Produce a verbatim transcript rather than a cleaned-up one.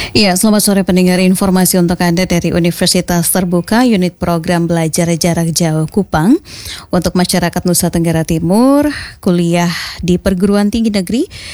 Ya, selamat sore pendengar, informasi untuk Anda dari Universitas Terbuka Unit Program Belajar Jarak Jauh Kupang. Untuk masyarakat Nusa Tenggara Timur, kuliah di perguruan tinggi negeri